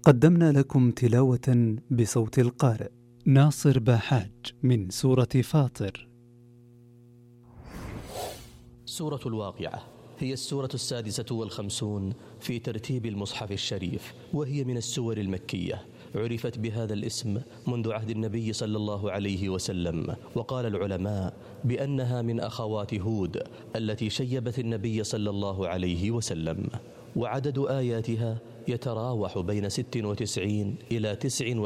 قدمنا لكم تلاوة بصوت القارئ ناصر باحاج من سورة فاطر. سورة الواقعة هي السورة 56 في ترتيب المصحف الشريف، وهي من السور المكية. عرفت بهذا الاسم منذ عهد النبي صلى الله عليه وسلم، وقال العلماء بأنها من أخوات هود التي شيبت النبي صلى الله عليه وسلم. وعدد آياتها يتراوح بين 96 إلى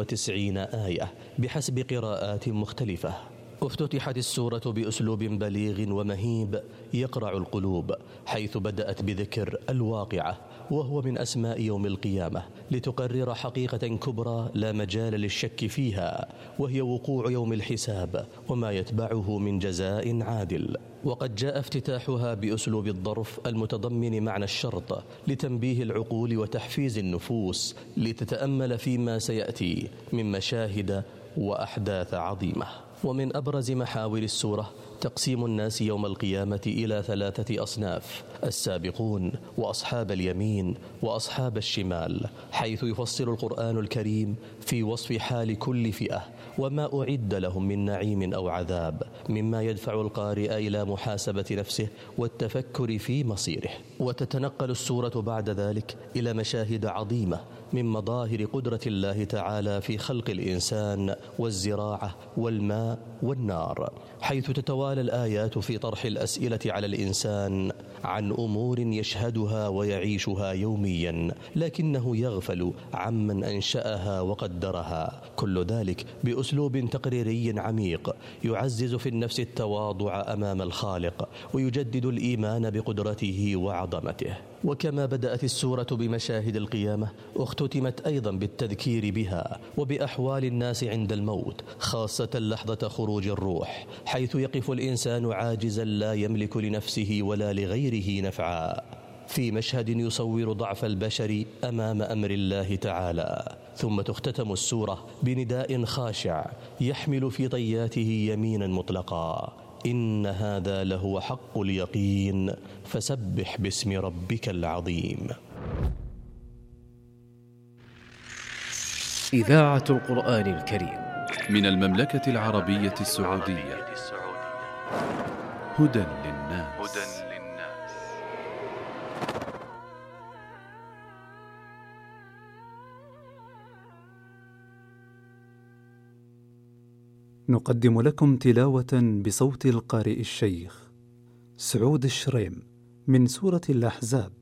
99 آية بحسب قراءات مختلفة. افتتحت السورة بأسلوب بليغ ومهيب يقرع القلوب، حيث بدأت بذكر الواقعة، وهو من أسماء يوم القيامة، لتقرر حقيقة كبرى لا مجال للشك فيها، وهي وقوع يوم الحساب وما يتبعه من جزاء عادل. وقد جاء افتتاحها بأسلوب الظرف المتضمن معنى الشرط لتنبيه العقول وتحفيز النفوس لتتأمل فيما سيأتي من مشاهد وأحداث عظيمة. ومن أبرز محاور السورة تقسيم الناس يوم القيامة إلى 3 أصناف: السابقون وأصحاب اليمين وأصحاب الشمال، حيث يفصل القرآن الكريم في وصف حال كل فئة وما أعد لهم من نعيم أو عذاب، مما يدفع القارئ إلى محاسبة نفسه والتفكر في مصيره. وتتنقل السورة بعد ذلك إلى مشاهد عظيمة من مظاهر قدرة الله تعالى في خلق الإنسان والزراعة والماء والنار، حيث تتوالى الآيات في طرح الأسئلة على الإنسان عن أمور يشهدها ويعيشها يوميا، لكنه يغفل عمن أنشأها وقدرها. كل ذلك بأسلوب تقريري عميق يعزز في النفس التواضع أمام الخالق، ويجدد الإيمان بقدرته وعظمته. وكما بدأت السورة بمشاهد القيامة، اختتمت أيضا بالتذكير بها وبأحوال الناس عند الموت، خاصة لحظة خروج الروح، حيث يقف الإنسان عاجزا لا يملك لنفسه ولا لغيره نفعا، في مشهد يصور ضعف البشر أمام أمر الله تعالى. ثم تختتم السورة بنداء خاشع يحمل في طياته يمينا مطلقا: إن هذا لهو حق اليقين فسبح باسم ربك العظيم. إذاعة القرآن الكريم من المملكة العربية السعودية. هدى للناس. نقدم لكم تلاوة بصوت القارئ الشيخ سعود الشريم من سورة الأحزاب